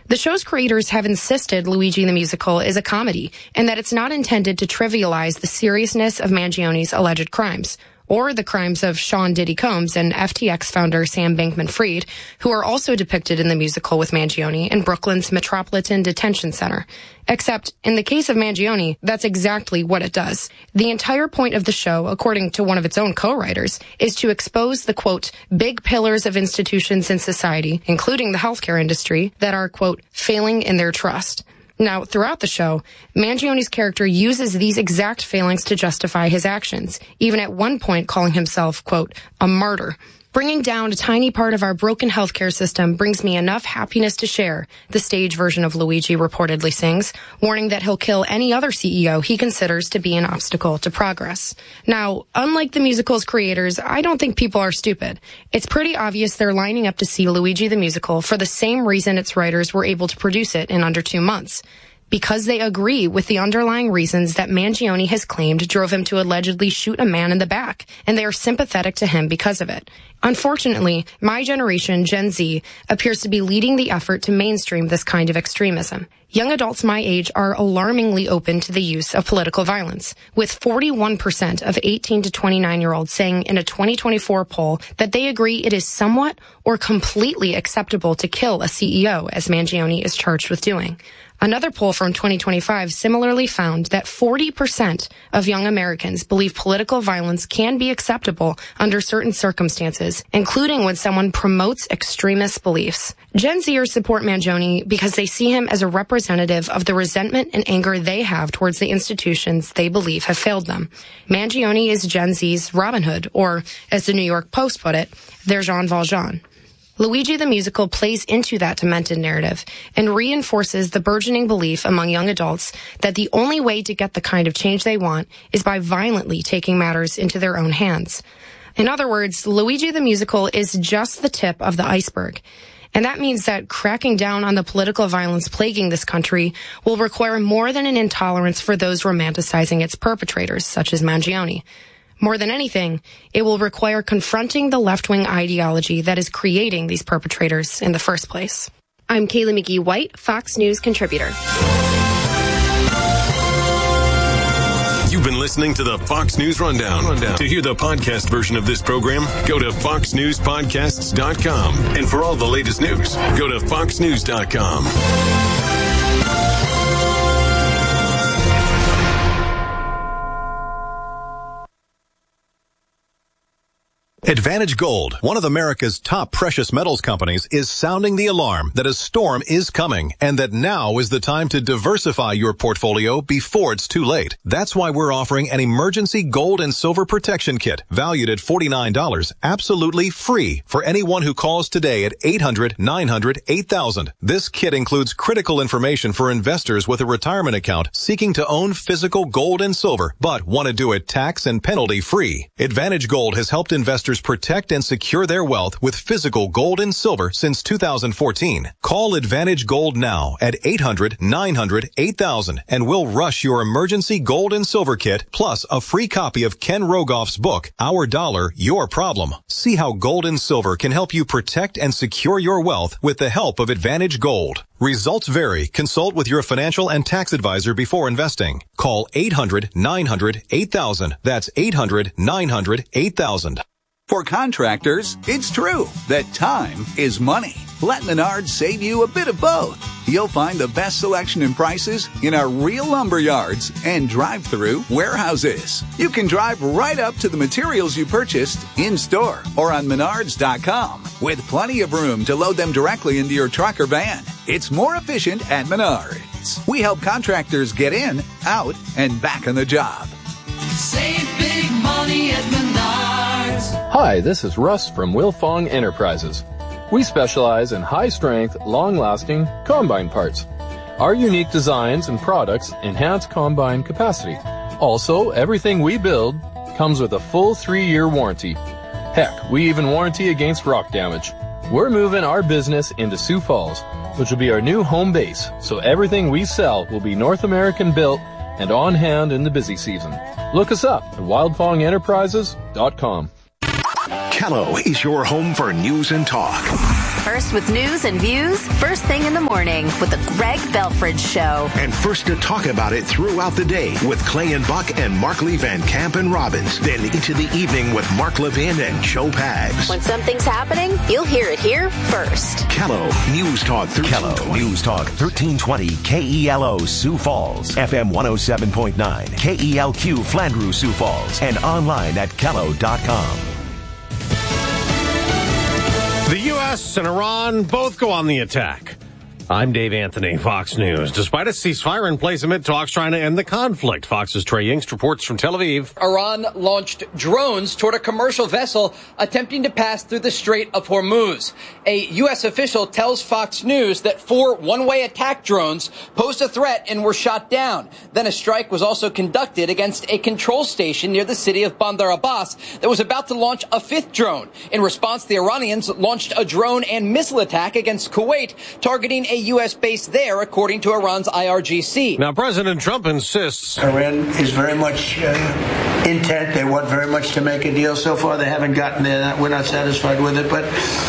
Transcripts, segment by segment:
The show's creators have insisted Luigi the Musical is a comedy and that it's not intended to trivialize the seriousness of Mangione's alleged crimes, or the crimes of Sean Diddy Combs and FTX founder Sam Bankman-Fried, who are also depicted in the musical with Mangione in Brooklyn's Metropolitan Detention Center. Except, in the case of Mangione, that's exactly what it does. The entire point of the show, according to one of its own co-writers, is to expose the, quote, big pillars of institutions in society, including the healthcare industry, that are, quote, failing in their trust. Now, throughout the show, Mangione's character uses these exact failings to justify his actions, even at one point calling himself, quote, a martyr. Bringing down a tiny part of our broken healthcare system brings me enough happiness to share, the stage version of Luigi reportedly sings, warning that he'll kill any other CEO he considers to be an obstacle to progress. Now, unlike the musical's creators, I don't think people are stupid. It's pretty obvious they're lining up to see Luigi the Musical for the same reason its writers were able to produce it in under 2 months. Because they agree with the underlying reasons that Mangione has claimed drove him to allegedly shoot a man in the back, and they are sympathetic to him because of it. Unfortunately, my generation, Gen Z, appears to be leading the effort to mainstream this kind of extremism. Young adults my age are alarmingly open to the use of political violence, with 41% of 18 to 29-year-olds saying in a 2024 poll that they agree it is somewhat or completely acceptable to kill a CEO, as Mangione is charged with doing. Another poll from 2025 similarly found that 40% of young Americans believe political violence can be acceptable under certain circumstances, including when someone promotes extremist beliefs. Gen Zers support Mangione because they see him as a representative of the resentment and anger they have towards the institutions they believe have failed them. Mangione is Gen Z's Robin Hood, or, as the New York Post put it, their Jean Valjean. Luigi the Musical plays into that demented narrative and reinforces the burgeoning belief among young adults that the only way to get the kind of change they want is by violently taking matters into their own hands. In other words, Luigi the Musical is just the tip of the iceberg. And that means that cracking down on the political violence plaguing this country will require more than an intolerance for those romanticizing its perpetrators, such as Mangione. More than anything, it will require confronting the left-wing ideology that is creating these perpetrators in the first place. I'm Kaylee McGee-White, Fox News contributor. You've been listening to the Fox News Rundown. To hear the podcast version of this program, go to foxnewspodcasts.com. And for all the latest news, go to foxnews.com. Advantage Gold, one of America's top precious metals companies, is sounding the alarm that a storm is coming and that now is the time to diversify your portfolio before it's too late. That's why we're offering an emergency gold and silver protection kit valued at $49, absolutely free for anyone who calls today at 800-900-8000. This kit includes critical information for investors with a retirement account seeking to own physical gold and silver, but want to do it tax and penalty free. Advantage Gold has helped investors protect and secure their wealth with physical gold and silver since 2014. Call Advantage Gold now at 800-900-8000 and we'll rush your emergency gold and silver kit plus a free copy of Ken Rogoff's book, Our Dollar, Your Problem. See how gold and silver can help you protect and secure your wealth with the help of Advantage Gold. Results vary. Consult with your financial and tax advisor before investing. Call 800-900-8000. That's 800-900-8000. For contractors, it's true that time is money. Let Menards save you a bit of both. You'll find the best selection and prices in our real lumber yards and drive-through warehouses. You can drive right up to the materials you purchased in-store or on Menards.com with plenty of room to load them directly into your truck or van. It's more efficient at Menards. We help contractors get in, out, and back on the job. Save big money at Menards. Hi, this is Russ from Wilfong Enterprises. We specialize in high-strength, long-lasting combine parts. Our unique designs and products enhance combine capacity. Also, everything we build comes with a full 3-year warranty. Heck, we even warranty against rock damage. We're moving our business into Sioux Falls, which will be our new home base, so everything we sell will be North American built and on hand in the busy season. Look us up at wildfongenterprises.com. Kello is your home for news and talk. First with news and views, first thing in the morning with the Greg Belfridge Show. And first to talk about it throughout the day with Clay and Buck and Mark Lee Van Camp and Robbins. Then into the evening with Mark Levin and Joe Pags. When something's happening, you'll hear it here first. Kello News Talk 1320. Kello News Talk 1320 KELO Sioux Falls, FM 107.9, KELQ Flandreau Sioux Falls, and online at Kello.com. The U.S. and Iran both go on the attack. I'm Dave Anthony, Fox News. Despite a ceasefire in place amid talks trying to end the conflict, Fox's Trey Yingst reports from Tel Aviv. Iran launched drones toward a commercial vessel attempting to pass through the Strait of Hormuz. A U.S. official tells Fox News that 4 one-way attack drones posed a threat and were shot down. Then a strike was also conducted against a control station near the city of Bandar Abbas that was about to launch a 5th drone. In response, the Iranians launched a drone and missile attack against Kuwait, targeting a U.S. base there, according to Iran's IRGC. Now, President Trump insists Iran is very much intent. They want very much to make a deal. So far, they haven't gotten there. We're not satisfied with it, but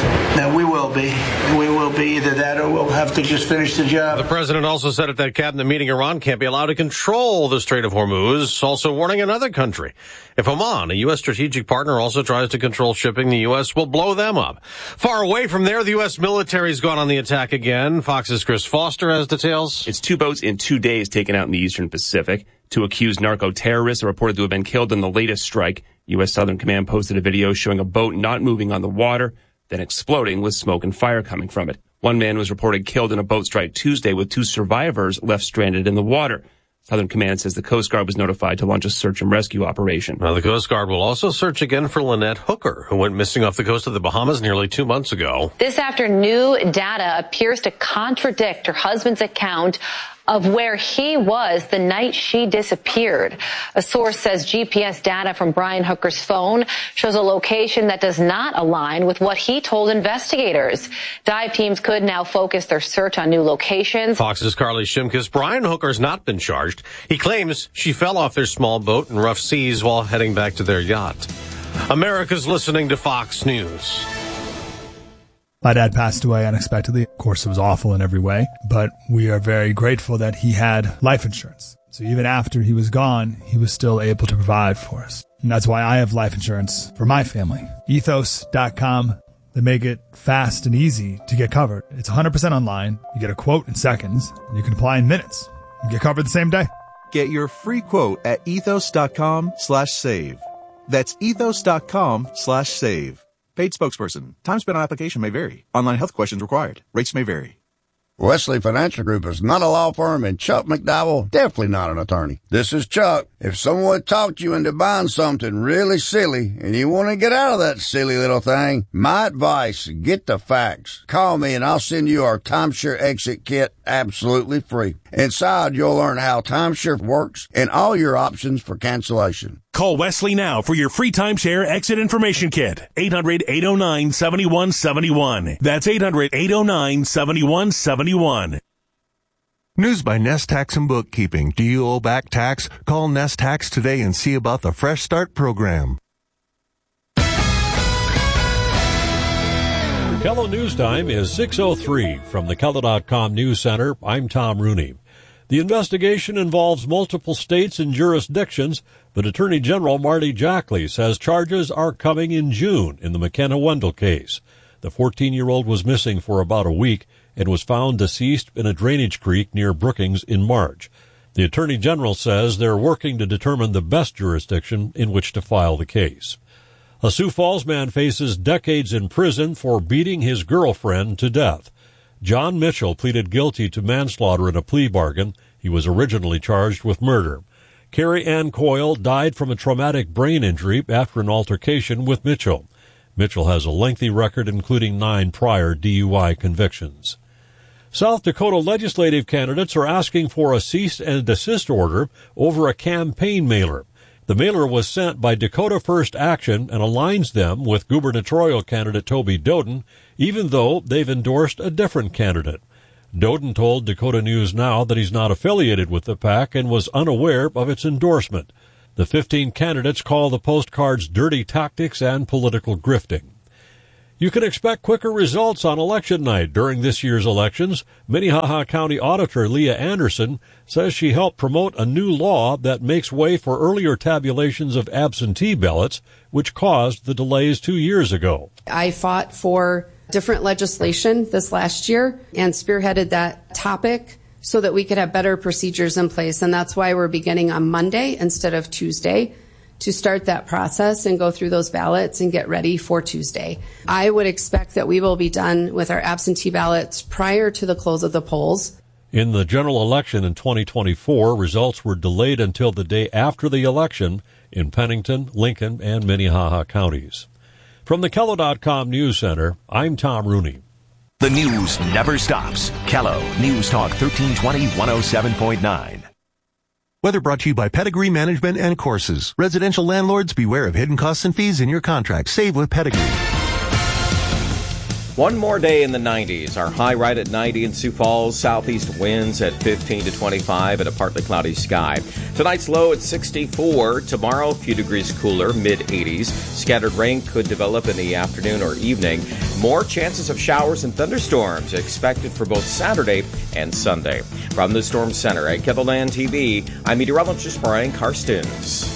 we will be. We will be either that or we'll have to just finish the job. The president also said at that cabinet meeting Iran can't be allowed to control the Strait of Hormuz, also warning another country. If Oman, a U.S. strategic partner, also tries to control shipping, the U.S. will blow them up. Far away from there, the U.S. military's gone on the attack again. Fox's Chris Foster has details. It's 2 boats in 2 days taken out in the Eastern Pacific. 2 accused narco-terrorists are reported to have been killed in the latest strike. U.S. Southern Command posted a video showing a boat not moving on the water, then exploding with smoke and fire coming from it. 1 man was reported killed in a boat strike Tuesday, with 2 survivors left stranded in the water. Southern Command says the Coast Guard was notified to launch a search and rescue operation. Now, the Coast Guard will also search again for Lynette Hooker, who went missing off the coast of the Bahamas nearly 2 months ago. This after new data appears to contradict her husband's account of where he was the night she disappeared. A source says GPS data from Brian Hooker's phone shows a location that does not align with what he told investigators. Dive teams could now focus their search on new locations. Fox's Carly Shimkus. Brian Hooker's not been charged. He claims she fell off their small boat in rough seas while heading back to their yacht. America's listening to Fox News. My dad passed away unexpectedly. Of course, it was awful in every way, but we are very grateful that he had life insurance. So even after he was gone, he was still able to provide for us. And that's why I have life insurance for my family. Ethos.com. They make it fast and easy to get covered. It's 100% online. You get a quote in seconds, and you can apply in minutes. You get covered the same day. Get your free quote at ethos.com/save. That's ethos.com/save. Paid spokesperson. Time spent on application may vary. Online health questions required. Rates may vary. Wesley Financial Group is not a law firm, and Chuck McDowell definitely not an attorney. This is Chuck. If someone talked you into buying something really silly and you want to get out of that silly little thing, my advice, get the facts. Call me and I'll send you our timeshare exit kit absolutely free. Inside, you'll learn how timeshare works and all your options for cancellation. Call Wesley now for your free timeshare exit information kit. 800-809-7171. That's 800-809-7171. News by Nest Tax and Bookkeeping. Do you owe back tax? Call Nest Tax today and see about the Fresh Start program. Kello News Time is 6:03 from the Kello.com News Center. I'm Tom Rooney. The investigation involves multiple states and jurisdictions, but Attorney General Marty Jackley says charges are coming in June in the McKenna Wendell case. The 14-year-old was missing for about a week and was found deceased in a drainage creek near Brookings in March. The Attorney General says they're working to determine the best jurisdiction in which to file the case. A Sioux Falls man faces decades in prison for beating his girlfriend to death. John Mitchell pleaded guilty to manslaughter in a plea bargain. He was originally charged with murder. Carrie Ann Coyle died from a traumatic brain injury after an altercation with Mitchell. Mitchell has a lengthy record, including 9 prior DUI convictions. South Dakota legislative candidates are asking for a cease and desist order over a campaign mailer. The mailer was sent by Dakota First Action and aligns them with gubernatorial candidate Toby Doden, even though they've endorsed a different candidate. Doden told Dakota News Now that he's not affiliated with the PAC and was unaware of its endorsement. The 15 candidates call the postcards dirty tactics and political grifting. You can expect quicker results on election night during this year's elections. Minnehaha County Auditor Leah Anderson says she helped promote a new law that makes way for earlier tabulations of absentee ballots, which caused the delays 2 years ago. I fought for different legislation this last year and spearheaded that topic so that we could have better procedures in place. And that's why we're beginning on Monday instead of Tuesday to start that process and go through those ballots and get ready for Tuesday. I would expect that we will be done with our absentee ballots prior to the close of the polls. In the general election in 2024, results were delayed until the day after the election in Pennington, Lincoln, and Minnehaha counties. From the Kello.com News Center, I'm Tom Rooney. The news never stops. Kello News Talk 1320 107.9. Weather brought to you by Pedigree Management and Courses. Residential landlords, beware of hidden costs and fees in your contract. Save with Pedigree. One more day in the 90s. Our high right at 90 in Sioux Falls. Southeast winds at 15 to 25 and a partly cloudy sky. Tonight's low at 64. Tomorrow, a few degrees cooler, mid-80s. Scattered rain could develop in the afternoon or evening. More chances of showers and thunderstorms expected for both Saturday and Sunday. From the Storm Center at KELOLAND TV, I'm meteorologist Brian Karstens.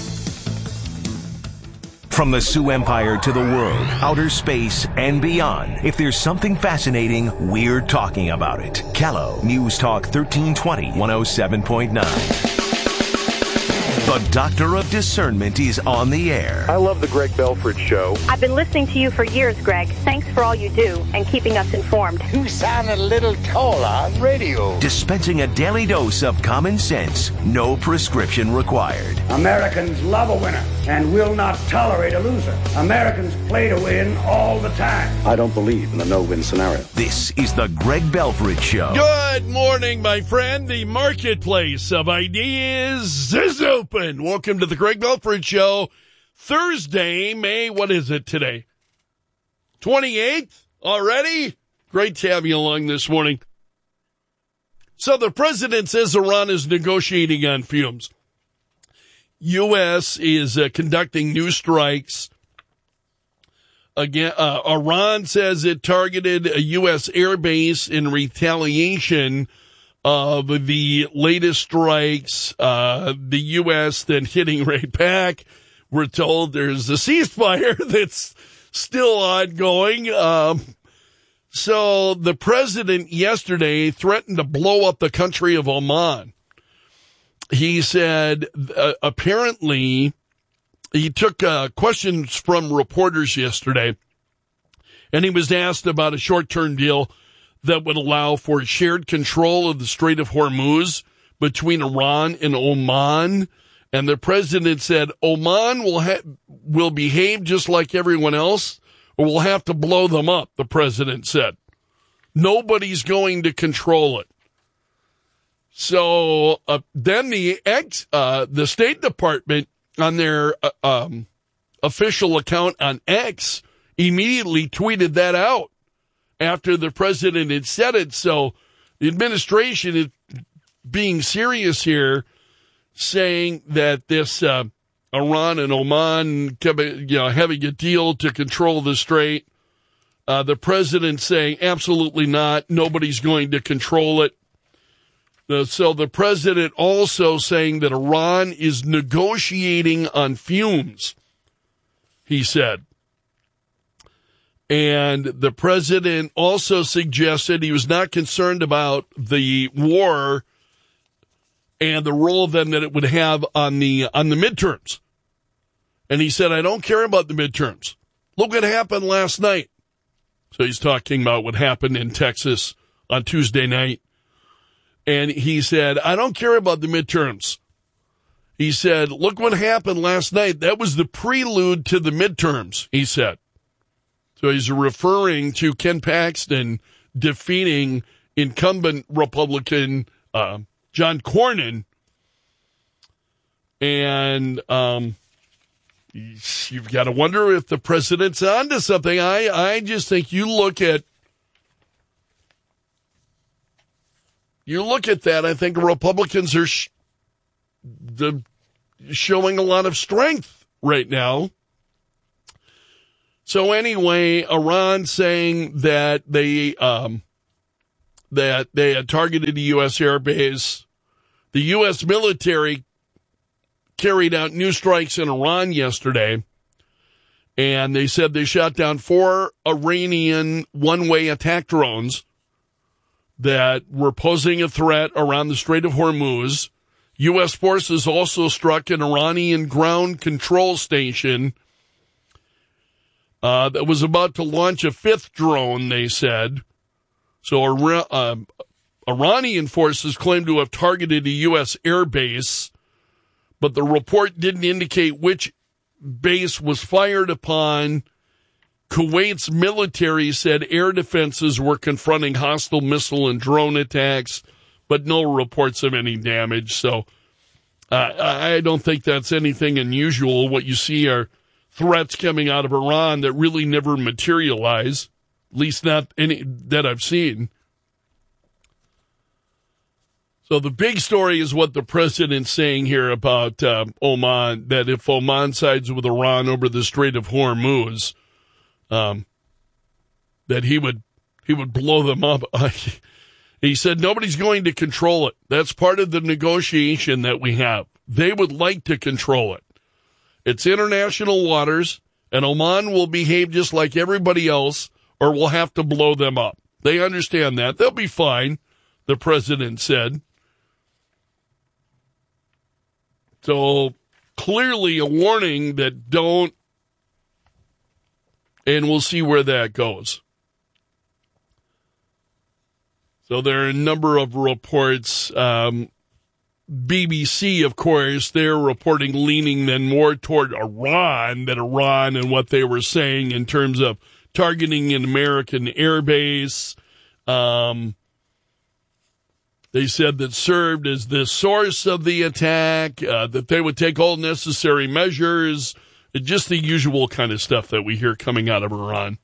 From the Sioux Empire to the world, outer space, and beyond, if there's something fascinating, we're talking about it. Kello News Talk 1320 107.9. The Doctor of Discernment is on the air. I love the Greg Belford Show. I've been listening to you for years, Greg. Thanks for all you do and keeping us informed. You sound a little tall on radio. Dispensing a daily dose of common sense, no prescription required. Americans love a winner and will not tolerate a loser. Americans play to win all the time. I don't believe in the no-win scenario. This is the Greg Belford Show. Good morning, my friend. The marketplace of ideas is open. Welcome to the Greg Belford Show. Thursday, May, what is it today? 28th already? Great to have you along this morning. So the president says Iran is negotiating on fumes. U.S. is conducting new strikes. Again, Iran says it targeted a U.S. airbase in retaliation of the latest strikes. The U.S. then hitting right back. We're told there's a ceasefire that's still ongoing. So the president yesterday threatened to blow up the country of Oman. He said, apparently, he took questions from reporters yesterday, and he was asked about a short-term deal that would allow for shared control of the Strait of Hormuz between Iran and Oman. And the president said, Oman will behave just like everyone else, or we'll have to blow them up, the president said. Nobody's going to control it. So then the State Department on their official account on X immediately tweeted that out after the president had said it. So the administration is being serious here, saying that this Iran and Oman, having a deal to control the strait. The president saying absolutely not. Nobody's going to control it. So the president also saying that Iran is negotiating on fumes, he said. And the president also suggested he was not concerned about the war and the role then that it would have on the midterms. And he said, I don't care about the midterms. Look what happened last night. So he's talking about what happened in Texas on Tuesday night. And he said, I don't care about the midterms. He said, look what happened last night. That was the prelude to the midterms, he said. So he's referring to Ken Paxton defeating incumbent Republican John Cornyn. And you've got to wonder if the president's onto something. I just think you look at that, I think Republicans are showing a lot of strength right now. So anyway, Iran saying that they had targeted a U.S. airbase. The U.S. military carried out new strikes in Iran yesterday, and they said they shot down 4 Iranian one-way attack drones that were posing a threat around the Strait of Hormuz. U.S. forces also struck an Iranian ground control station that was about to launch a 5th drone, they said. So Iranian forces claim to have targeted a U.S. airbase, but the report didn't indicate which base was fired upon. Kuwait's military said air defenses were confronting hostile missile and drone attacks, but no reports of any damage. So I don't think that's anything unusual. What you see are threats coming out of Iran that really never materialize, at least not any that I've seen. So the big story is what the president's saying here about Oman, that if Oman sides with Iran over the Strait of Hormuz, that he would blow them up. He said nobody's going to control it. That's part of the negotiation that we have. They would like to control it. It's international waters, and Oman will behave just like everybody else, or we'll have to blow them up. They understand that. They'll be fine, the president said. So clearly a warning that don't, and we'll see where that goes. So there are a number of reports. BBC, of course, they're reporting leaning then more toward Iran and what they were saying in terms of targeting an American airbase. They said that served as the source of the attack, that they would take all necessary measures, just the usual kind of stuff that we hear coming out of Iran.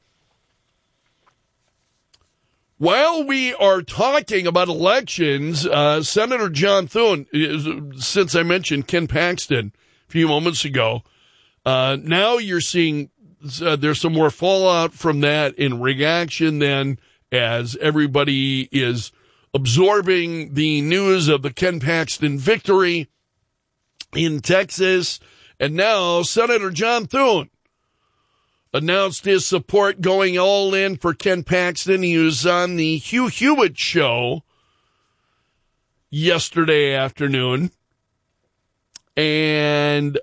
While we are talking about elections, Senator John Thune, since I mentioned Ken Paxton a few moments ago, now you're seeing there's some more fallout from that in reaction then as everybody is absorbing the news of the Ken Paxton victory in Texas. And now Senator John Thune announced his support going all in for Ken Paxton. He was on the Hugh Hewitt show yesterday afternoon. And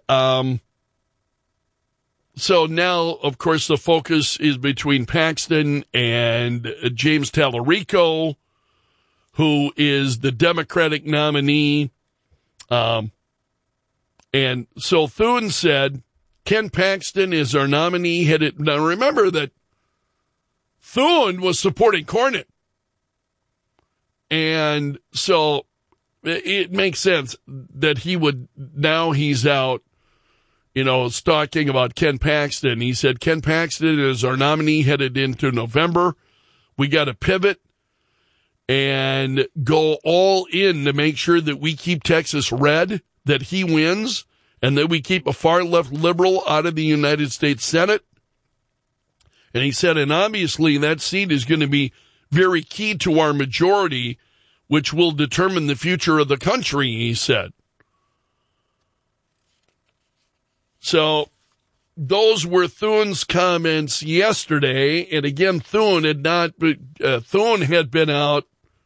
so now, of course, the focus is between Paxton and James Tallarico, who is the Democratic nominee. And so Thune said, Ken Paxton is our nominee. Now, remember that Thune was supporting Cornyn. And so it makes sense that he would, now he's out, talking about Ken Paxton. He said, Ken Paxton is our nominee headed into November. We got to pivot and go all in to make sure that we keep Texas red, that he wins, and that we keep a far-left liberal out of the United States Senate. And he said, and obviously that seat is going to be very key to our majority, which will determine the future of the country, he said. So those were Thune's comments yesterday. And again, Thune had been out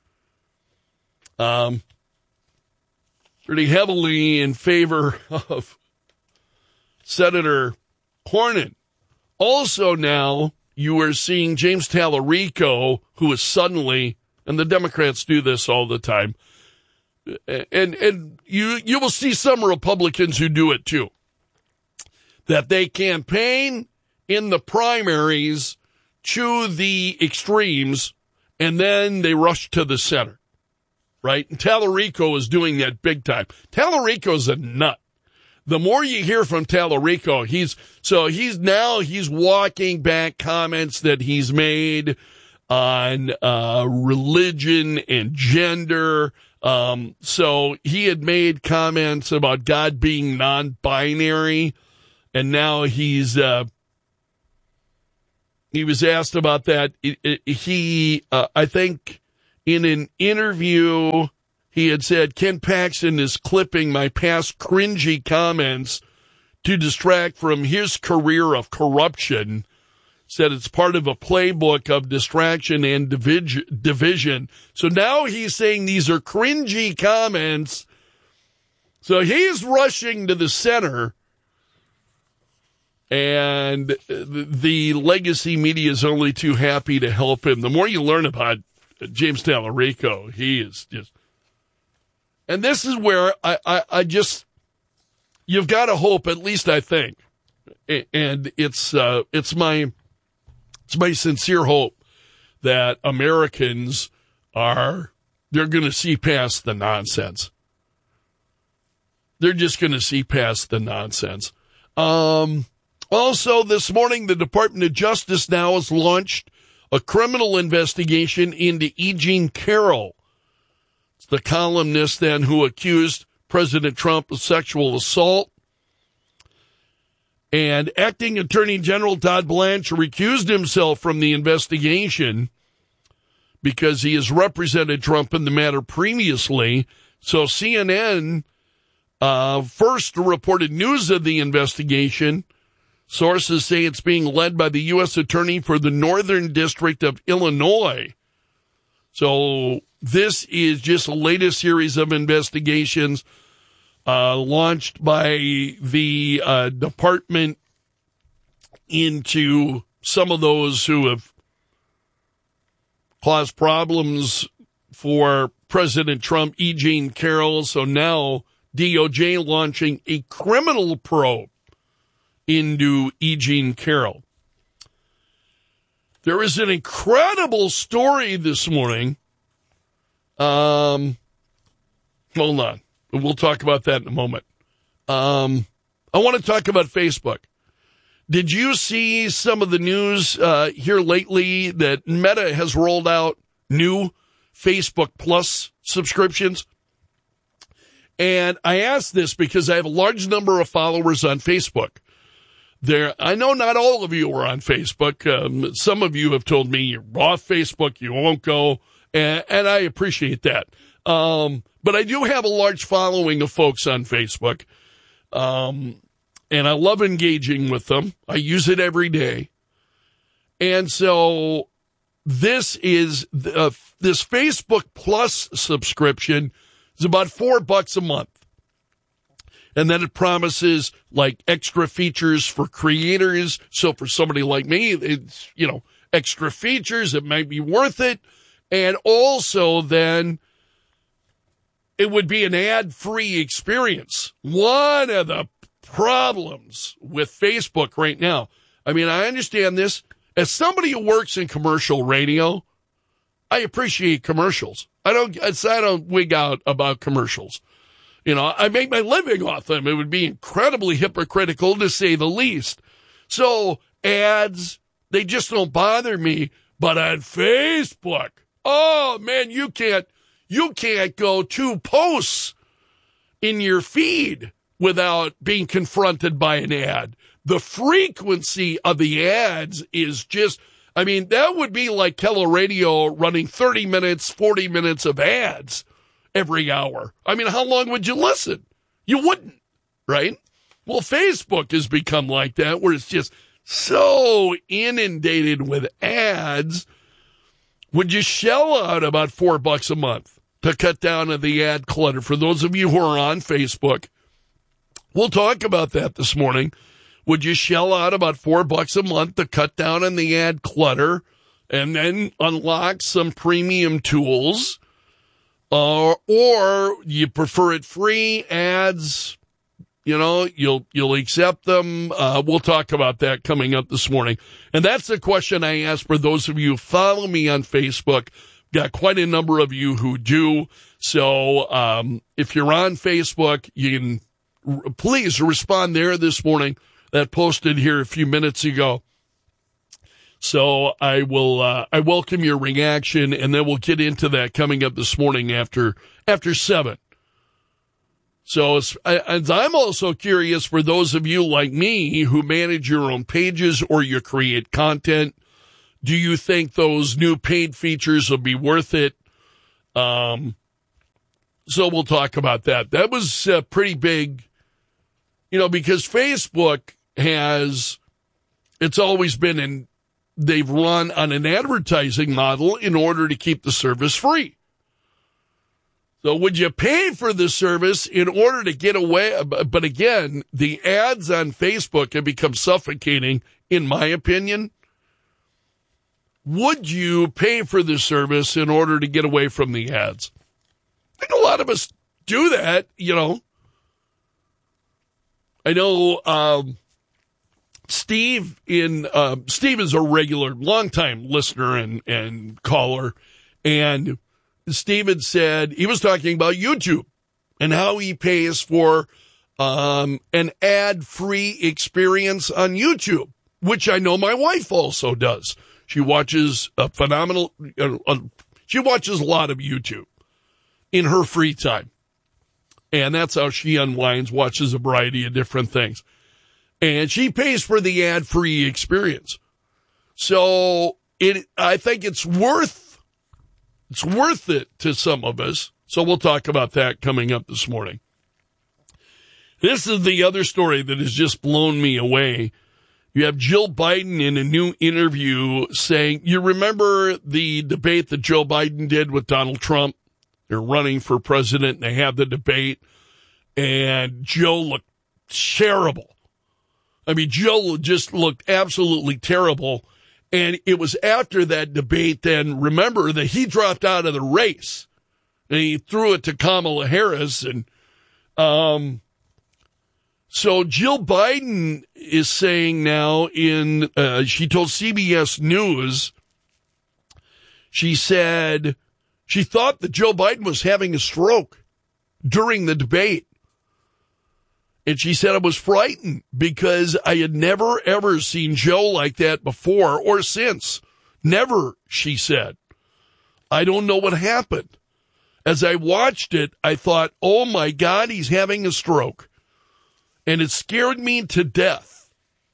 pretty heavily in favor of Senator Cornyn. Also now you are seeing James Tallarico, who is suddenly, and the Democrats do this all the time, and you will see some Republicans who do it too, that they campaign in the primaries to the extremes, and then they rush to the center. Right? And Tallarico is doing that big time. Tallarico's a nut. The more you hear from Tallarico, he's walking back comments that he's made on religion and gender. So he had made comments about God being non-binary, and now he's he was asked about that. I think in an interview, he had said, Ken Paxton is clipping my past cringy comments to distract from his career of corruption. Said it's part of a playbook of distraction and division. So now he's saying these are cringy comments. So he's rushing to the center. And the legacy media is only too happy to help him. The more you learn about James Tallarico, he is just... And this is where I just... You've got to hope, at least I think. And it's my sincere hope that Americans they're going to see past the nonsense. They're just going to see past the nonsense. Also, this morning, the Department of Justice now has launched a criminal investigation into E. Jean Carroll. It's the columnist then who accused President Trump of sexual assault. And Acting Attorney General Todd Blanchard recused himself from the investigation because he has represented Trump in the matter previously. So CNN first reported news of the investigation. Sources say it's being led by the U.S. Attorney for the Northern District of Illinois. So this is just the latest series of investigations launched by the department into some of those who have caused problems for President Trump, E. Jean Carroll. So now DOJ launching a criminal probe into E. Jean Carroll. There is an incredible story this morning. Hold on. We'll talk about that in a moment. I want to talk about Facebook. Did you see some of the news here lately that Meta has rolled out new Facebook Plus subscriptions? And I ask this because I have a large number of followers on Facebook. I know not all of you are on Facebook. Some of you have told me you're off Facebook, you won't go, and I appreciate that. But I do have a large following of folks on Facebook, and I love engaging with them. I use it every day. And so this is this Facebook Plus subscription is about $4 a month. And then it promises like extra features for creators. So for somebody like me, it's, extra features. It might be worth it. And also then it would be an ad-free experience. One of the problems with Facebook right now, I mean, I understand this. As somebody who works in commercial radio, I appreciate commercials. I don't wig out about commercials. I make my living off them. It would be incredibly hypocritical to say the least. So ads, they just don't bother me. But on Facebook, oh man, you can't go 2 posts in your feed without being confronted by an ad. The frequency of the ads is just, that would be like Keller Radio running 30 minutes, 40 minutes of ads every hour. How long would you listen? You wouldn't, right? Well, Facebook has become like that, where it's just so inundated with ads. Would you shell out about $4 a month to cut down on the ad clutter? For those of you who are on Facebook, we'll talk about that this morning. Would you shell out about $4 a month to cut down on the ad clutter and then unlock some premium tools? Or you prefer it free, ads, you'll accept them. We'll talk about that coming up this morning. And that's the question I asked for those of you who follow me on Facebook. Got quite a number of you who do. So if you're on Facebook, you can please respond there this morning. That posted here a few minutes ago. So I welcome your reaction, and then we'll get into that coming up this morning after 7. So I'm also curious for those of you like me who manage your own pages or you create content. Do you think those new paid features will be worth it? So we'll talk about that. That was pretty big, because Facebook it's always been they've run on an advertising model in order to keep the service free. So would you pay for the service in order to get away? But again, the ads on Facebook have become suffocating, in my opinion. Would you pay for the service in order to get away from the ads? I think a lot of us do that, I know Steve is a regular, longtime listener and caller, and Steve had said he was talking about YouTube and how he pays for an ad-free experience on YouTube, which I know my wife also does. She watches she watches a lot of YouTube in her free time. And that's how she unwinds, watches a variety of different things. And she pays for the ad-free experience. So I think it's worth it to some of us. So we'll talk about that coming up this morning. This is the other story that has just blown me away. You have Jill Biden in a new interview saying, you remember the debate that Joe Biden did with Donald Trump? They're running for president, and they have the debate, and Joe looked terrible. I mean, Joe just looked absolutely terrible, and it was after that debate, then remember that he dropped out of the race, and he threw it to Kamala Harris, and so Jill Biden is saying now she told CBS News, she said she thought that Joe Biden was having a stroke during the debate. And she said, I was frightened because I had never, ever seen Joe like that before or since. Never, she said. I don't know what happened. As I watched it, I thought, oh, my God, he's having a stroke. And it scared me to death.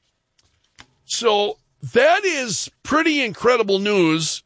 So that is pretty incredible news.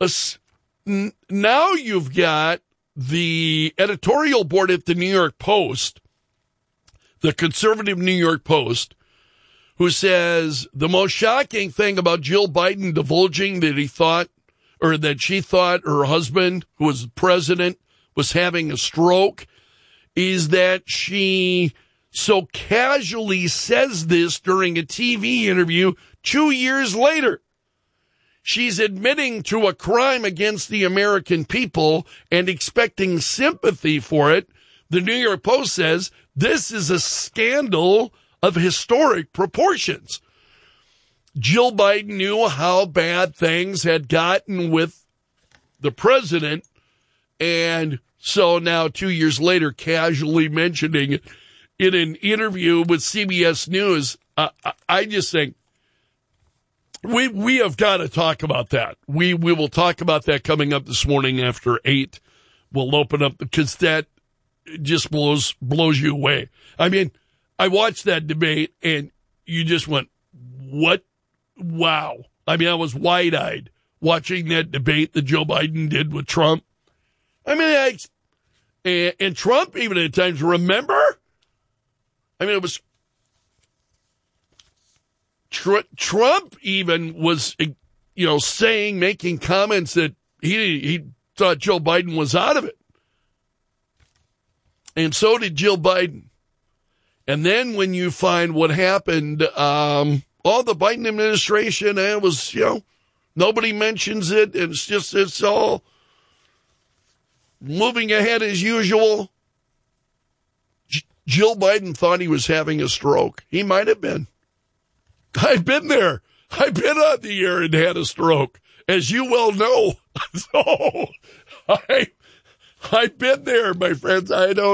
Now you've got the editorial board at the New York Post, the conservative New York Post, who says the most shocking thing about Jill Biden divulging that she thought her husband, who was the president, was having a stroke, is that she so casually says this during a TV interview 2 years later. She's admitting to a crime against the American people and expecting sympathy for it. The New York Post says this is a scandal of historic proportions. Jill Biden knew how bad things had gotten with the president, and so now 2 years later, casually mentioning it in an interview with CBS News. I just think we have got to talk about that. We will talk about that coming up this morning after 8. We'll open up because that just blows you away. I mean, I watched that debate and you just went, what? Wow. I mean, I was wide-eyed watching that debate that Joe Biden did with Trump. I mean, and Trump even at times, remember? I mean, it was Trump even was, making comments that he thought Joe Biden was out of it. And so did Jill Biden. And then when you find what happened, all the Biden administration, it was, nobody mentions it. It's all moving ahead as usual. Jill Biden thought he was having a stroke. He might have been. I've been there. I've been on the air and had a stroke, as you well know. So I've been there, my friends.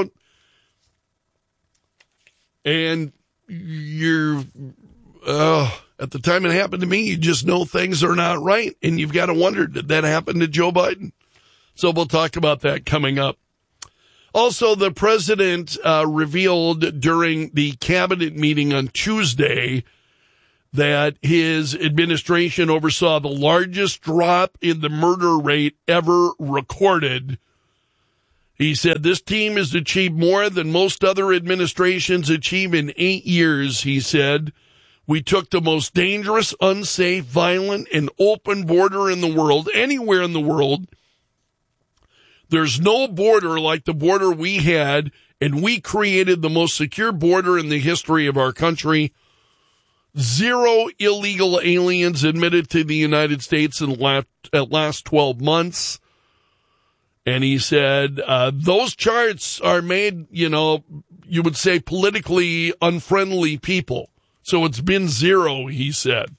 And you're, at the time it happened to me, you just know things are not right. And you've got to wonder, did that happen to Joe Biden? So we'll talk about that coming up. Also, the president revealed during the cabinet meeting on Tuesday that his administration oversaw the largest drop in the murder rate ever recorded. He said, this team has achieved more than most other administrations achieve in 8 years, he said. We took the most dangerous, unsafe, violent, and open border in the world, anywhere in the world. There's no border like the border we had, and we created the most secure border in the history of our country. 0 illegal aliens admitted to the United States in the last 12 months. And he said, those charts are made, you would say politically unfriendly people. So it's been 0, he said.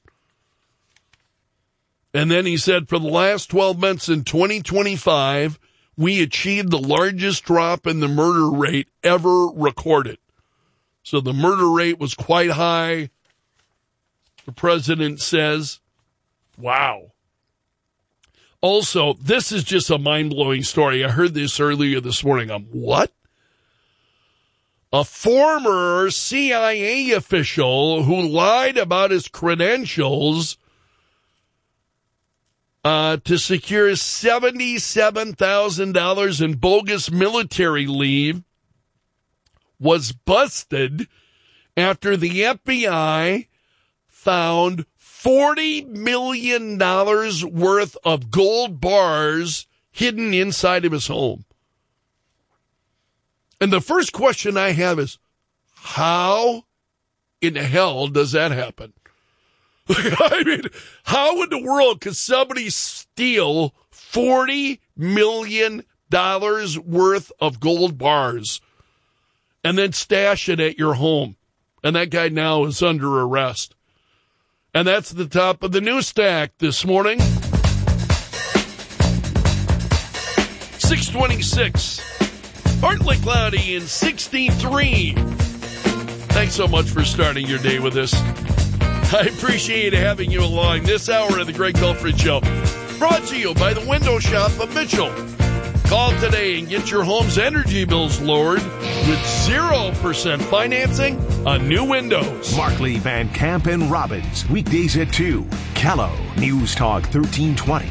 And then he said, for the last 12 months in 2025, we achieved the largest drop in the murder rate ever recorded. So the murder rate was quite high. The president says, wow. Also, this is just a mind-blowing story. I heard this earlier this morning. What? A former CIA official who lied about his credentials to secure $77,000 in bogus military leave was busted after the FBI found $40 million worth of gold bars hidden inside of his home. And the first question I have is, how in the hell does that happen? I mean, how in the world could somebody steal $40 million worth of gold bars and then stash it at your home? And that guy now is under arrest. And that's the top of the news stack this morning. 626. Partly cloudy and 63. Thanks so much for starting your day with us. I appreciate having you along this hour of the Greg Belford Show. Brought to you by the Window Shop of Mitchell. Call today and get your home's energy bills lowered with 0% financing on new windows. Markley, Van Camp, and Robbins. Weekdays at 2. Callow. News Talk 1320.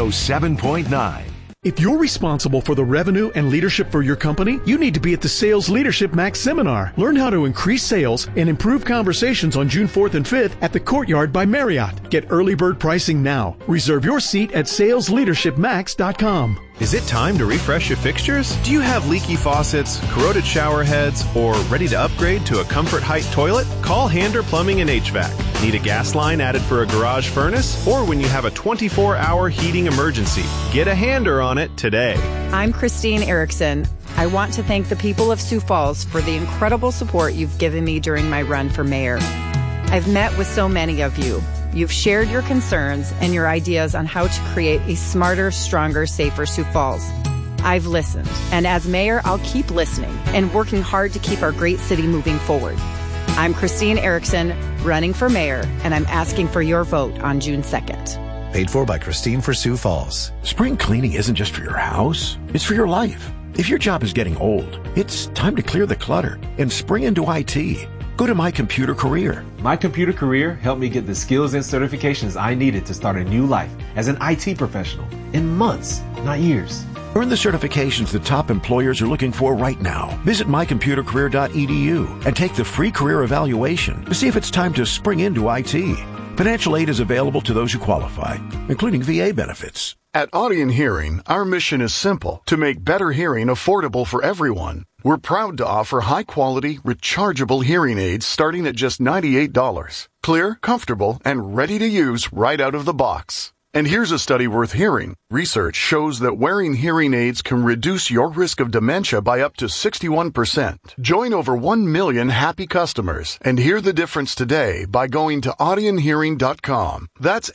107.9. If you're responsible for the revenue and leadership for your company, you need to be at the Sales Leadership Max Seminar. Learn how to increase sales and improve conversations on June 4th and 5th at the Courtyard by Marriott. Get early bird pricing now. Reserve your seat at salesleadershipmax.com. Is it time to refresh your fixtures? Do you have leaky faucets, corroded shower heads, or ready to upgrade to a Comfort Height toilet? Call Hander Plumbing and HVAC. Need a gas line added for a garage furnace? Or when you have a 24-hour heating emergency? Get a Hander on it today. I'm Christine Erickson. I want to thank the people of Sioux Falls for the incredible support you've given me during my run for mayor. I've met with so many of you. You've shared your concerns and your ideas on how to create a smarter, stronger, safer Sioux Falls. I've listened, and as mayor, I'll keep listening and working hard to keep our great city moving forward. I'm Christine Erickson, running for mayor, and I'm asking for your vote on June 2nd. Paid for by Christine for Sioux Falls. Spring cleaning isn't just for your house, it's for your life. If your job is getting old, it's time to clear the clutter and spring into IT. Go to My Computer Career. My Computer Career helped me get the skills and certifications I needed to start a new life as an IT professional in months, not years. Earn the certifications that top employers are looking for right now. Visit mycomputercareer.edu and take the free career evaluation to see if it's time to spring into IT. Financial aid is available to those who qualify, including VA benefits. At Audion Hearing, our mission is simple: to make better hearing affordable for everyone. We're proud to offer high-quality, rechargeable hearing aids starting at just $98. Clear, comfortable, and ready to use right out of the box. And here's a study worth hearing. Research shows that wearing hearing aids can reduce your risk of dementia by up to 61%. Join over 1 million happy customers and hear the difference today by going to audionhearing.com. That's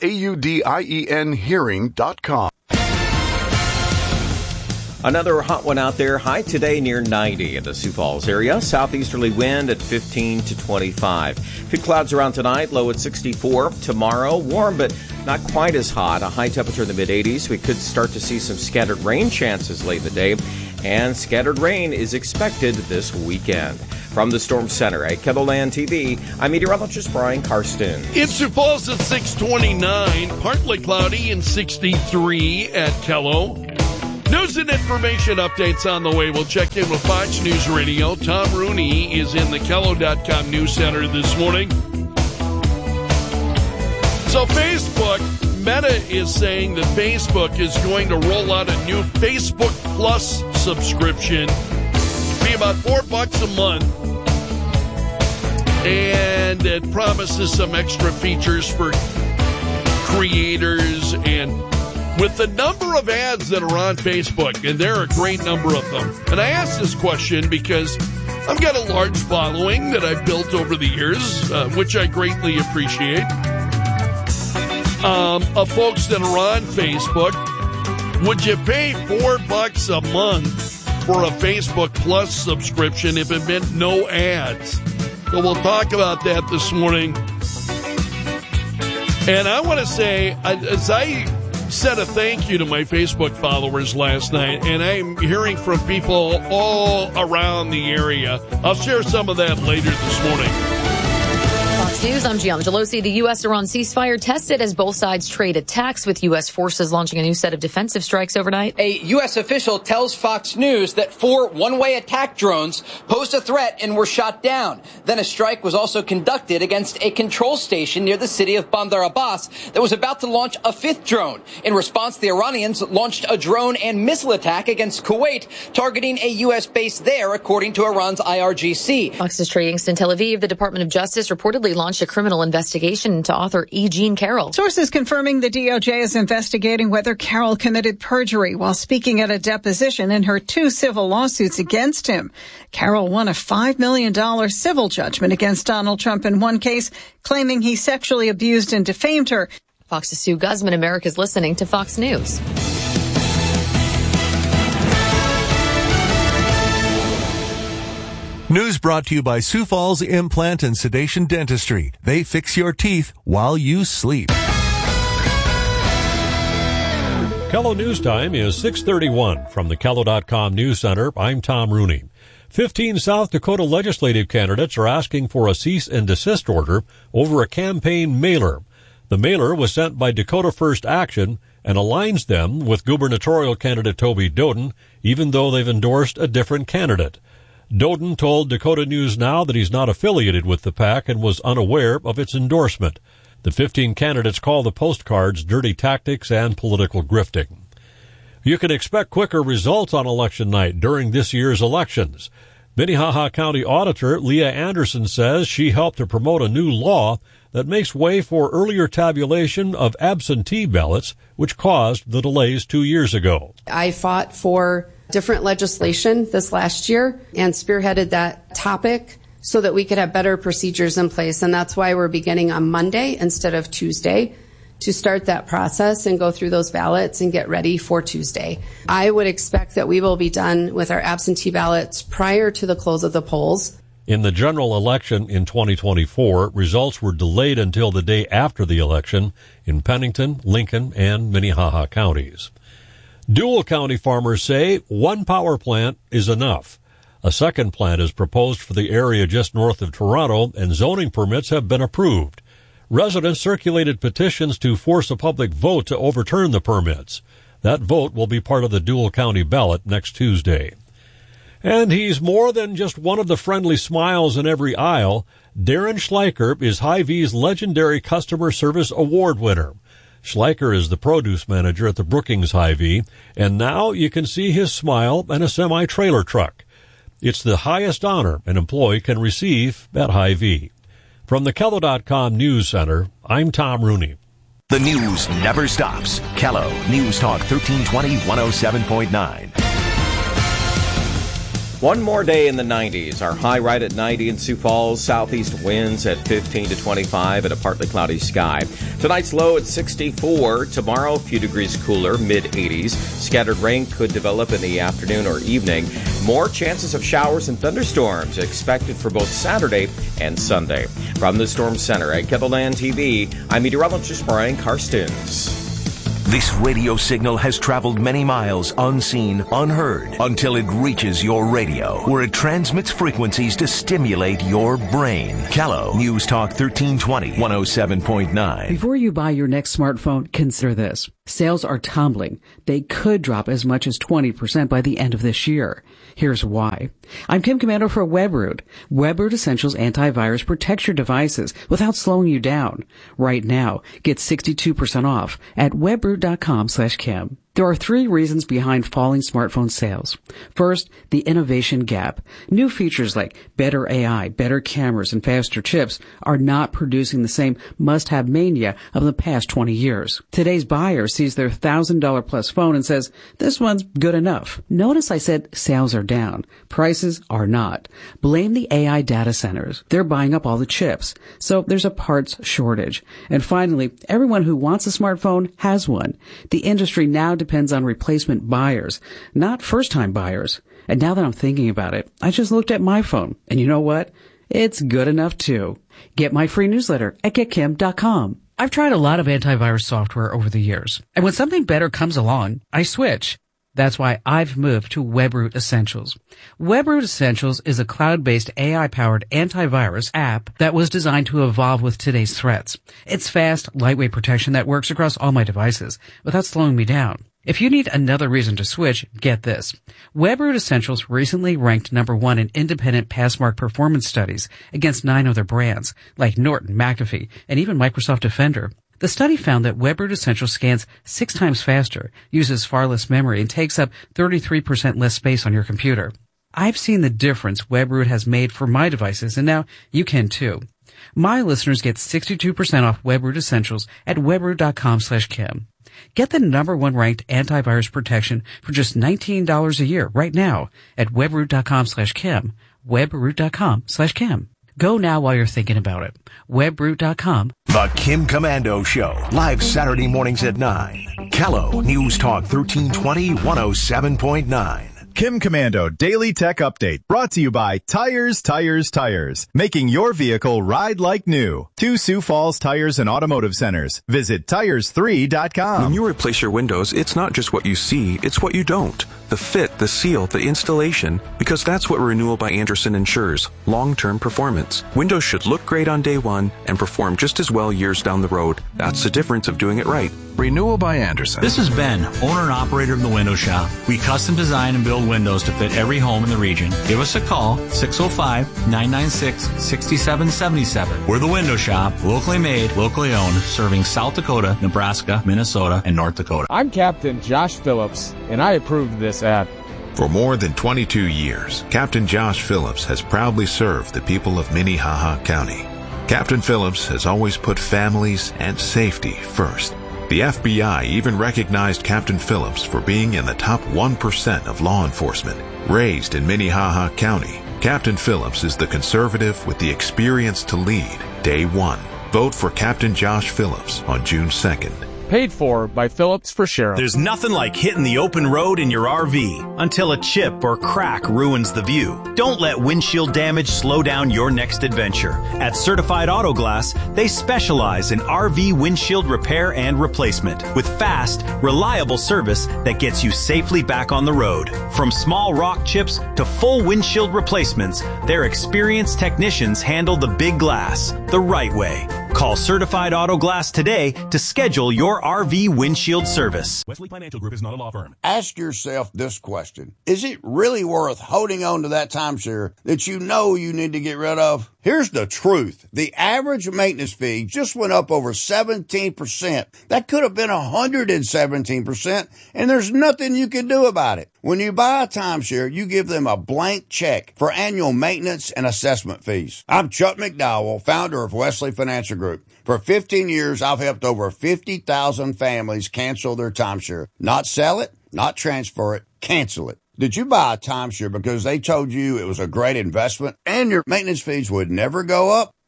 AUDIEN hearing.com. Another hot one out there. High today near 90 in the Sioux Falls area. Southeasterly wind at 15 to 25. Few clouds around tonight. Low at 64. Tomorrow, warm but not quite as hot. A high temperature in the mid-80s. We could start to see some scattered rain chances late in the day. And scattered rain is expected this weekend. From the Storm Center at KELOLAND TV, I'm meteorologist Brian Karsten. In Sioux Falls at 629, partly cloudy and 63 at Kello. News and information updates on the way. We'll check in with Fox News Radio. Tom Rooney is in the Kello.com News Center this morning. So Facebook, Meta is saying that Facebook is going to roll out a new Facebook Plus subscription. It'll be about $4 a month. And it promises some extra features for creators. And with the number of ads that are on Facebook, and there are a great number of them. And I asked this question because I've got a large following that I've built over the years, which I greatly appreciate. Of folks that are on Facebook. Would you pay $4 a month for a Facebook Plus subscription if it meant no ads? So we'll talk about that this morning. And I want to say, as I said a thank you to my Facebook followers last night, and I'm hearing from people all around the area. I'll share some of that later this morning. Fox News, I'm Gianna Gelosi. The U.S.-Iran ceasefire tested as both sides trade attacks, with U.S. forces launching a new set of defensive strikes overnight. A U.S. official tells Fox News that 4 one-way attack drones posed a threat and were shot down. Then a strike was also conducted against a control station near the city of Bandar Abbas that was about to launch a 5th drone. In response, the Iranians launched a drone and missile attack against Kuwait, targeting a U.S. base there, according to Iran's IRGC. Fox's Trey Inkster in Tel Aviv. The Department of Justice reportedly launched a criminal investigation into author E. Jean Carroll. Sources confirming the DOJ is investigating whether Carroll committed perjury while speaking at a deposition in her 2 civil lawsuits against him. Carroll won a $5 million civil judgment against Donald Trump in one case, claiming he sexually abused and defamed her. Fox's Sue Guzman. America's listening to Fox News. News brought to you by Sioux Falls Implant and Sedation Dentistry. They fix your teeth while you sleep. Kello News Time is 6:31 from the Kello.com News Center. I'm Tom Rooney. 15 South Dakota legislative candidates are asking for a cease and desist order over a campaign mailer. The mailer was sent by Dakota First Action and aligns them with gubernatorial candidate Toby Doden, even though they've endorsed a different candidate. Doden told Dakota News Now that he's not affiliated with the PAC and was unaware of its endorsement. The 15 candidates call the postcards dirty tactics and political grifting. You can expect quicker results on election night during this year's elections. Minnehaha County Auditor Leah Anderson says she helped to promote a new law that makes way for earlier tabulation of absentee ballots, which caused the delays 2 years ago. I fought for different legislation this last year and spearheaded that topic so that we could have better procedures in place. And that's why we're beginning on Monday instead of Tuesday to start that process and go through those ballots and get ready for Tuesday. I would expect that we will be done with our absentee ballots prior to the close of the polls. In the general election in 2024, results were delayed until the day after the election in Pennington, Lincoln, and Minnehaha counties. Dual County farmers say one power plant is enough. A second plant is proposed for the area just north of Toronto, and zoning permits have been approved. Residents circulated petitions to force a public vote to overturn the permits. That vote will be part of the Dual County ballot next Tuesday. And he's more than just one of the friendly smiles in every aisle. Darren Schleicher is Hy-Vee's legendary customer service award winner. Schleicher is the produce manager at the Brookings Hy-Vee, and now you can see his smile and a semi-trailer truck. It's the highest honor an employee can receive at Hy-Vee. From the Kello.com News Center, I'm Tom Rooney. The news never stops. Kello News Talk 1320 107.9. One more day in the 90s. Our high right at 90 in Sioux Falls. Southeast winds at 15 to 25 and a partly cloudy sky. Tonight's low at 64. Tomorrow, a few degrees cooler, mid-80s. Scattered rain could develop in the afternoon or evening. More chances of showers and thunderstorms expected for both Saturday and Sunday. From the Storm Center at KELOLAND TV, I'm meteorologist Brian Karstens. This radio signal has traveled many miles unseen, unheard, until it reaches your radio, where it transmits frequencies to stimulate your brain. Callow, News Talk 1320, 107.9. Before you buy your next smartphone, consider this. Sales are tumbling. They could drop as much as 20% by the end of this year. Here's why. I'm Kim Commando for WebRoot. WebRoot Essentials Antivirus protects your devices without slowing you down. Right now, get 62% off at webroot.com/Kim. There are 3 reasons behind falling smartphone sales. First, the innovation gap. New features like better AI, better cameras, and faster chips are not producing the same must-have mania of the past 20 years. Today's buyer sees their $1,000 plus phone and says, this one's good enough. Notice I said sales are down. Prices are not. Blame the AI data centers. They're buying up all the chips. So there's a parts shortage. And finally, everyone who wants a smartphone has one. The industry now depends on replacement buyers, not first-time buyers. And now that I'm thinking about it, I just looked at my phone. And you know what? It's good enough too. Get my free newsletter at getkim.com. I've tried a lot of antivirus software over the years. And when something better comes along, I switch. That's why I've moved to WebRoot Essentials. WebRoot Essentials is a cloud-based AI-powered antivirus app that was designed to evolve with today's threats. It's fast, lightweight protection that works across all my devices without slowing me down. If you need another reason to switch, get this. WebRoot Essentials recently ranked number 1 in independent Passmark performance studies against 9 other brands like Norton, McAfee, and even Microsoft Defender. The study found that WebRoot Essentials scans 6 times faster, uses far less memory, and takes up 33% less space on your computer. I've seen the difference WebRoot has made for my devices, and now you can too. My listeners get 62% off WebRoot Essentials at webroot.com/Kim. Get the number 1 ranked antivirus protection for just $19 a year right now at webroot.com/Kim. webroot.com/Kim. Go now while you're thinking about it. webroot.com. The Kim Commando Show, live Saturday mornings at 9. Callow, News Talk 1320, 107.9. Kim Commando Daily Tech Update, brought to you by Tires, making your vehicle ride like new. 2 Sioux Falls Tires and Automotive Centers. Visit tires3.com. When you replace your windows, it's not just what you see, it's what you don't. The fit, the seal, the installation, because that's what Renewal by Andersen ensures, long-term performance. Windows should look great on day one and perform just as well years down the road. That's the difference of doing it right. Renewal by Andersen. This is Ben, owner and operator of the Window Shop. We custom design and build windows to fit every home in the region. Give us a call, 605-996-6777. We're the Window Shop, locally made, locally owned, serving South Dakota, Nebraska, Minnesota, and North Dakota. I'm Captain Josh Phillips, and I approve this ad. For more than 22 years, Captain Josh Phillips has proudly served the people of Minnehaha County. Captain Phillips has always put families and safety first. The FBI even recognized Captain Phillips for being in the top 1% of law enforcement. Raised in Minnehaha County, Captain Phillips is the conservative with the experience to lead day one. Vote for Captain Josh Phillips on June 2nd. Paid for by Phillips for Sheriff. There's nothing like hitting the open road in your RV until a chip or crack ruins the view. Don't let windshield damage slow down your next adventure. At Certified Auto Glass, they specialize in RV windshield repair and replacement with fast, reliable service that gets you safely back on the road. From small rock chips to full windshield replacements, their experienced technicians handle the big glass the right way. Call Certified Auto Glass today to schedule your RV windshield service. Wesley Financial Group is not a law firm. Ask yourself this question. Is it really worth holding on to that timeshare that you know you need to get rid of? Here's the truth. The average maintenance fee just went up over 17%. That could have been 117%, and there's nothing you can do about it. When you buy a timeshare, you give them a blank check for annual maintenance and assessment fees. I'm Chuck McDowell, founder of Wesley Financial Group. For 15 years, I've helped over 50,000 families cancel their timeshare. Not sell it, not transfer it, cancel it. Did you buy a timeshare because they told you it was a great investment and your maintenance fees would never go up?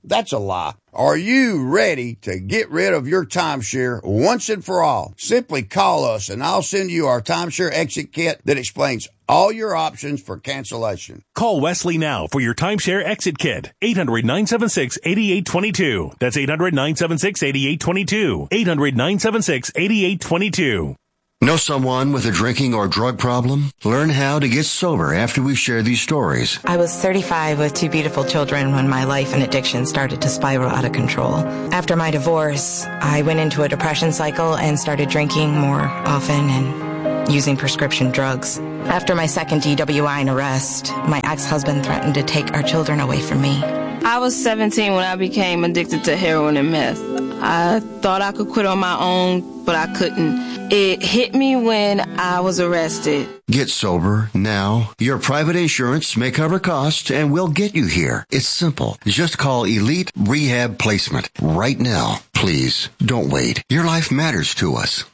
That's a lie. Are you ready to get rid of your timeshare once and for all? Simply call us and I'll send you our timeshare exit kit that explains all your options for cancellation. Call Wesley now for your timeshare exit kit. 800-976-8822. That's 800-976-8822. 800-976-8822. Know someone with a drinking or drug problem? Learn how to get sober after we share these stories. I was 35 with 2 beautiful children when my life and addiction started to spiral out of control. After my divorce, I went into a depression cycle and started drinking more often and using prescription drugs. After my second DWI and arrest, my ex-husband threatened to take our children away from me. I was 17 when I became addicted to heroin and meth. I thought I could quit on my own, but I couldn't. It hit me when I was arrested. Get sober now. Your private insurance may cover costs and we'll get you here. It's simple. Just call Elite Rehab Placement right now. Please, don't wait. Your life matters to us.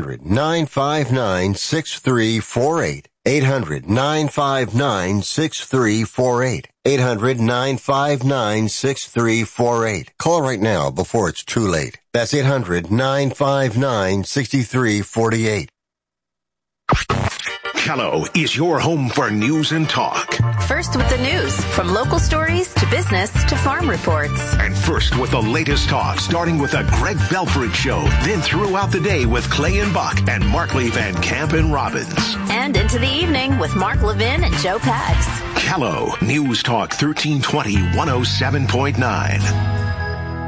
800-959-6348. 800-959-6348. 800-959-6348. Call right now before it's too late. That's 800-959-6348. Callow is your home for news and talk. First with the news, from local stories to business to farm reports. And first with the latest talk, starting with the Greg Belford Show, then throughout the day with Clay and Buck and Markley Van Camp and Robbins. And into the evening with Mark Levin and Joe Pags. Callow, News Talk 1320, 107.9.